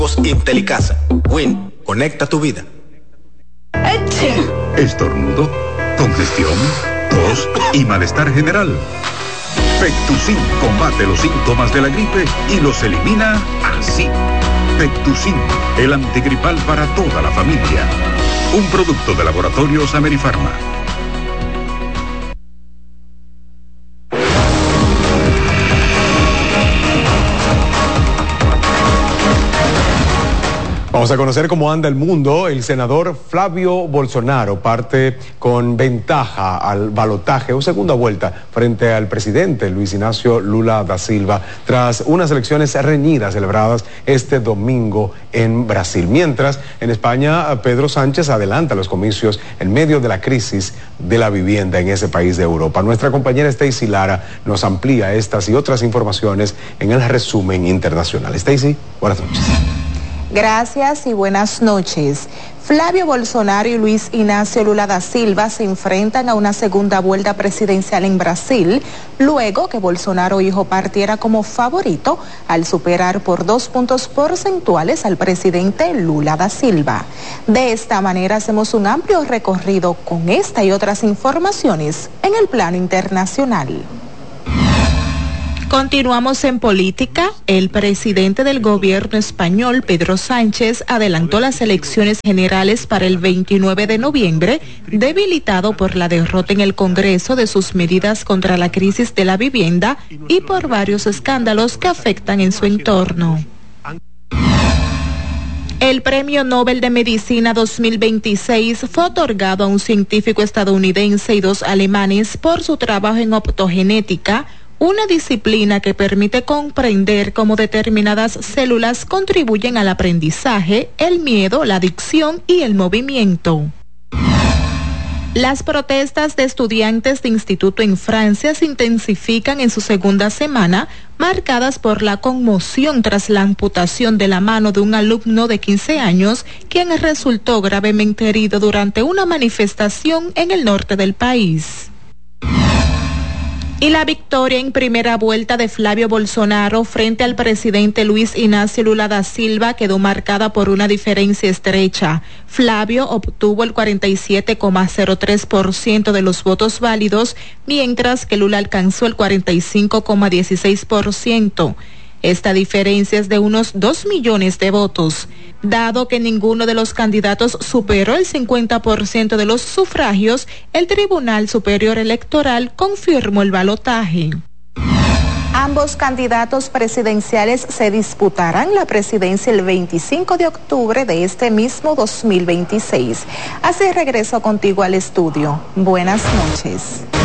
Intelicasa. Win, conecta tu vida. Estornudo, congestión, tos y malestar general. Pectusin combate los síntomas de la gripe y los elimina así. Pectusin, el antigripal para toda la familia. Un producto de Laboratorios Amerifarma. Vamos a conocer cómo anda el mundo. El senador Flavio Bolsonaro parte con ventaja al balotaje o segunda vuelta frente al presidente Luis Ignacio Lula da Silva tras unas elecciones reñidas celebradas este domingo en Brasil. Mientras, en España, Pedro Sánchez adelanta los comicios en medio de la crisis de la vivienda en ese país de Europa. Nuestra compañera Stacy Lara nos amplía estas y otras informaciones en el resumen internacional. Stacy, buenas noches. Gracias y buenas noches. Flavio Bolsonaro y Luis Ignacio Lula da Silva se enfrentan a una segunda vuelta presidencial en Brasil, luego que Bolsonaro hijo partiera como favorito al superar por 2 puntos porcentuales al presidente Lula da Silva. De esta manera hacemos un amplio recorrido con esta y otras informaciones en el plano internacional. Continuamos en política. El presidente del gobierno español, Pedro Sánchez, adelantó las elecciones generales para el 29 de noviembre, debilitado por la derrota en el Congreso de sus medidas contra la crisis de la vivienda y por varios escándalos que afectan en su entorno. El Premio Nobel de Medicina 2026 fue otorgado a un científico estadounidense y 2 alemanes por su trabajo en optogenética, una disciplina que permite comprender cómo determinadas células contribuyen al aprendizaje, el miedo, la adicción y el movimiento. Las protestas de estudiantes de instituto en Francia se intensifican en su segunda semana, marcadas por la conmoción tras la amputación de la mano de un alumno de 15 años, quien resultó gravemente herido durante una manifestación en el norte del país. Y la victoria en primera vuelta de Flavio Bolsonaro frente al presidente Luis Ignacio Lula da Silva quedó marcada por una diferencia estrecha. Flavio obtuvo el 47,03% de los votos válidos, mientras que Lula alcanzó el 45,16%. Esta diferencia es de unos 2 millones de votos. Dado que ninguno de los candidatos superó el 50% de los sufragios, el Tribunal Superior Electoral confirmó el balotaje. Ambos candidatos presidenciales se disputarán la presidencia el 25 de octubre de este mismo 2026. Así regreso contigo al estudio. Buenas noches.